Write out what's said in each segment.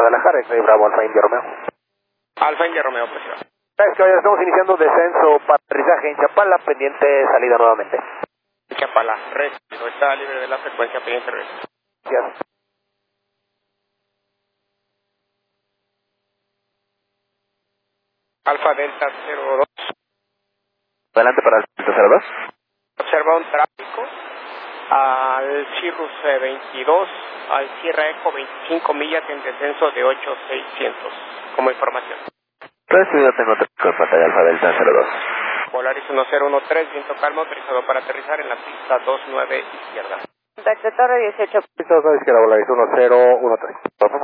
Guadalajara, X-Ray Bravo, Alfa India Romeo. Alfa India Romeo, presión. Es que hoy estamos iniciando descenso para aterrizaje en Chapala, pendiente salida nuevamente. Chapala, recibido, está libre de la frecuencia pendiente recibido. Gracias. Alfa Delta 02. Adelante para el Delta 02. Observa un tráfico al Cirrus 22, al Sierra Eco 25 millas en descenso de 8600, como información. Recibido, tengo tráfico en pantalla Alfa Delta 02. Polaris 1013, viento calmo, autorizado para aterrizar en la pista 29 izquierda. Contacto Torre 18. Pista 29 izquierda, Polaris 1013.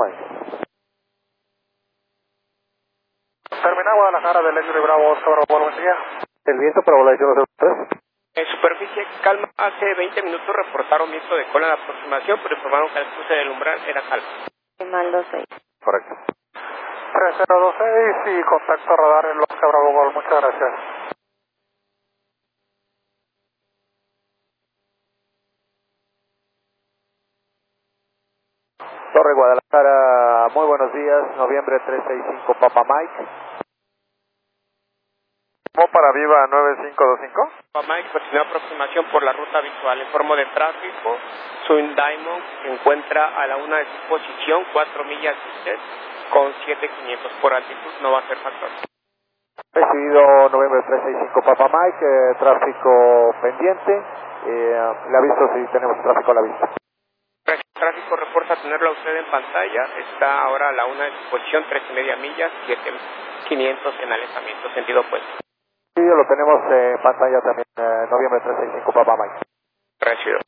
Terminal Guadalajara del X-Ray Bravo, Oscar Bravo, buen día. El viento para Polaris 1013. En superficie calma, hace 20 minutos reportaron viento de cola en la aproximación, pero informaron que al cruce del umbral era calma. Mando 6. Correcto. 3026 y contacto radar en Oscar Bravo Gol, muchas gracias. Torre Guadalajara, muy buenos días, noviembre 365 Papa Mike. ¿Cómo para Viva 9525? Papa Mike presionó aproximación por la ruta visual. En forma de tráfico, Swing Diamond se encuentra a la una de su posición, 4 millas de con 7500 por altitud, no va a ser factor. Recibido noviembre 365 Papa Mike, tráfico pendiente, le aviso si tenemos tráfico a la vista. Tráfico reporta tenerlo a usted en pantalla, está ahora a la una de su posición, 3,5 millas, 7500 en alejamiento, sentido opuesto. Sí, lo tenemos en pantalla también, noviembre 365 Papa Mike. Recibido.